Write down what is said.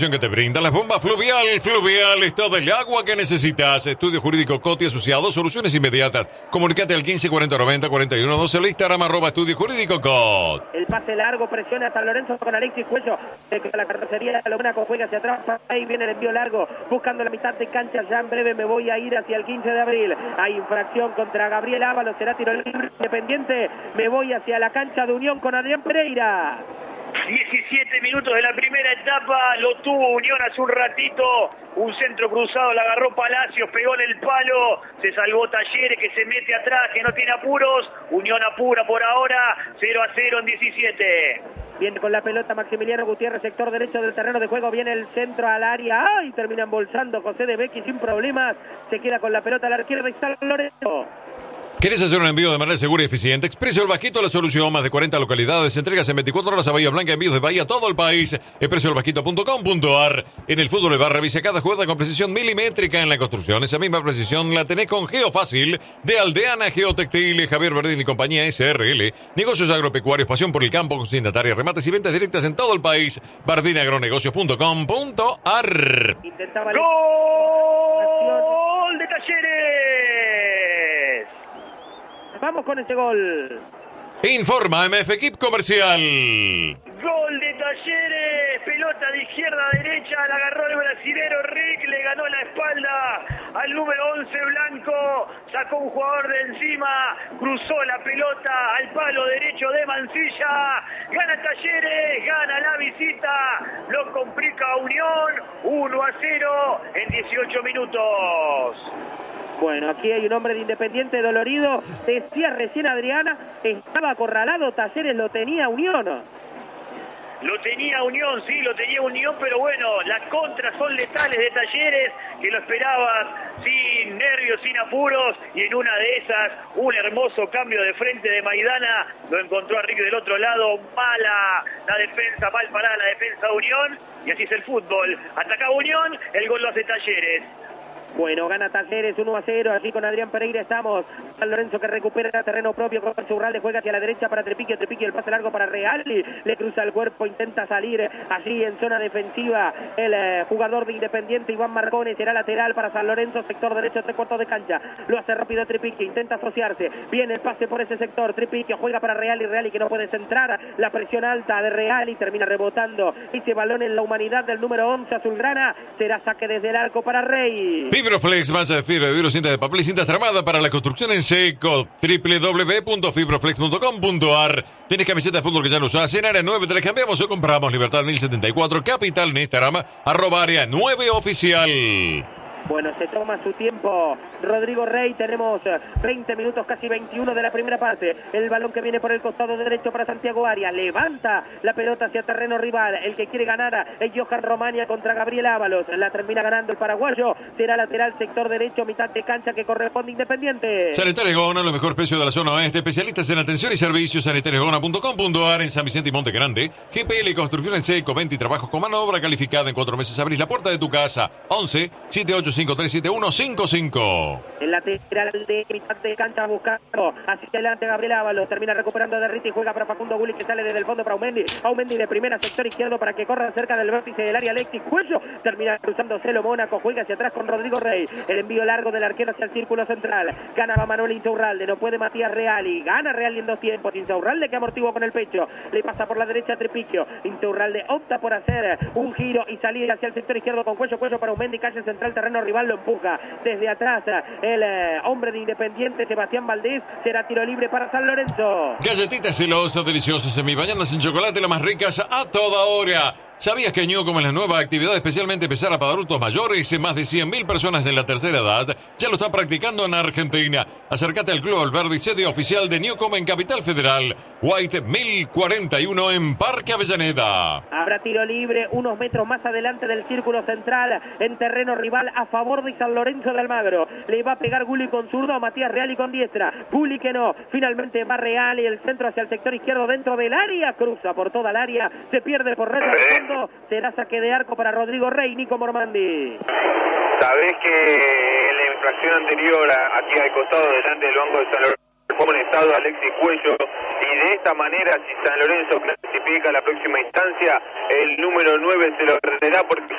Que te brinda la bomba Fluvial. Fluvial es todo el agua que necesitas. Estudio Jurídico Coti Asociados, soluciones inmediatas. Comunicate al 15 40 90 41 12, el Instagram @Estudio Jurídico Cot. El pase largo presiona a San Lorenzo con Alexis Cuello. La carrocería de Lomonaco juega hacia atrás. Ahí viene el envío largo, buscando la mitad de cancha. Ya en breve me voy a ir hacia el 15 de abril. Hay infracción contra Gabriel Ábalos. Será tiro libre Independiente. Me voy hacia la cancha de Unión con Adrián Pereira. 17 minutos de la primera etapa, lo tuvo Unión hace un ratito, un centro cruzado, la agarró Palacios, pegó en el palo, se salvó Talleres que se mete atrás, que no tiene apuros, Unión apura por ahora, 0-0 en 17. Viene con la pelota Maximiliano Gutiérrez, sector derecho del terreno de juego, viene el centro al área, ¡ay! Termina embolsando José de Becchi sin problemas, se queda con la pelota al arquero de San Lorenzo. ¿Querés hacer un envío de manera segura y eficiente? Expreso El Vasquito, la solución. Más de 40 localidades. Entregas en 24 horas a Bahía Blanca. Envíos de Bahía a todo el país. expresoelvasquito.com.ar. En el fútbol de barra, revisa cada jugada con precisión milimétrica. En la construcción, esa misma precisión la tenés con Geofácil de Aldeana Geotextil. Javier Verdín y compañía SRL. Negocios agropecuarios, pasión por el campo, consignataria, remates y ventas directas en todo el país. bardinagronegocios.com.ar. ¡Gol de Talleres! Vamos con ese gol. Informa MF Equip Comercial. Gol de Talleres, pelota de izquierda a derecha, la agarró el brasilero Rick, le ganó la espalda al número 11 Blanco, sacó un jugador de encima, cruzó la pelota al palo derecho de Mancilla, gana Talleres, gana la visita, lo complica a Unión, 1-0 en 18 minutos. Bueno, aquí hay un hombre de Independiente dolorido. Decía recién Adriana, estaba acorralado, Talleres lo tenía Unión. Lo tenía Unión, sí, lo tenía Unión, pero bueno, las contras son letales de Talleres, que lo esperabas sin nervios, sin apuros, y en una de esas, un hermoso cambio de frente de Maidana, lo encontró a Rick del otro lado, mala la defensa, mal parada la defensa de Unión, y así es el fútbol. Atacaba Unión, el gol lo hace Talleres. Bueno, gana Talleres 1-0, aquí con Adrián Pereira estamos. San Lorenzo que recupera terreno propio con Urralde, juega hacia la derecha para Trepiquio, el pase largo para Real, le cruza el cuerpo, intenta salir allí en zona defensiva el jugador de Independiente, Iván Marcones, será lateral para San Lorenzo, sector derecho, 3/4 de cancha, lo hace rápido Trepiquio, intenta asociarse, viene el pase por ese sector, Trepiquio juega para Real y que no puede centrar, la presión alta de Real y termina rebotando ese balón en la humanidad del número 11 azulgrana, será saque desde el arco para Rey. Fibroflex, masa de fibra, vidrio, cinta de papel y cintas tramadas para la construcción en seco. www.fibroflex.com.ar. ¿Tienes camiseta de fútbol que ya no usas? En Área 9 te la cambiamos o compramos. Libertad 1074, Capital, en Instagram, @Área 9 Oficial. Bueno, se toma su tiempo Rodrigo Rey, tenemos 20 minutos, casi 21 de la primera parte, el balón que viene por el costado derecho para Santiago Arias, levanta la pelota hacia terreno rival, el que quiere ganar es Johan Romania contra Gabriel Ábalos, la termina ganando el paraguayo, será lateral sector derecho, mitad de cancha que corresponde Independiente. Sanitarios Gona, los mejores precios de la zona oeste, especialistas en atención y servicios, sanitariosgona.com.ar en San Vicente y Monte Grande, GPL Construcción en seco, venta y trabajos con mano de obra calificada, en 4 meses abrís la puerta de tu casa, 11 78537155. El lateral de mitad de cancha buscando hacia adelante Gabriel Ábalos, termina recuperando de Rita y juega para Facundo Gulli que sale desde el fondo para Aumendi de primera, sector izquierdo para que corra cerca del vértice del área Alexis Cuello, termina cruzando Celo Mónaco, juega hacia atrás con Rodrigo Rey, el envío largo del arquero hacia el círculo central, ganaba Manuel Insaurralde, no puede Matías Reali, gana Reali en 2 tiempos, Insaurralde que amortigua con el pecho, le pasa por la derecha a Trepiquio, Insaurralde opta por hacer un giro y salir hacia el sector izquierdo con Cuello para Aumendi, calle central, terreno rival, lo empuja desde atrás el hombre de Independiente, Sebastián Valdés, será tiro libre para San Lorenzo. Galletitas celosas, deliciosas, semibañanas en chocolate, las más ricas a toda hora. ¿Sabías que Newcom es la nueva actividad especialmente pesada para adultos mayores? Más de 100.000 personas en la tercera edad ya lo están practicando en Argentina. Acércate al Club Alberdi, sede oficial de Newcom en Capital Federal. White 1041 en Parque Avellaneda. Habrá tiro libre unos metros más adelante del círculo central en terreno rival a favor de San Lorenzo de Almagro. Le va a pegar Gulli con zurdo a Matías Reali con diestra. Gulli que no. Finalmente va Reali, el centro hacia el sector izquierdo dentro del área. Cruza por toda el área. Se pierde por red de fondo. Será saque de arco para Rodrigo Rey, Nico Mormandi. Sabés que en la infracción anterior, aquí al costado delante del banco de San Lorenzo, fue amonestado Alexis Cuello y de esta manera, si San Lorenzo clasifica a la próxima instancia, el número 9 se lo perderá porque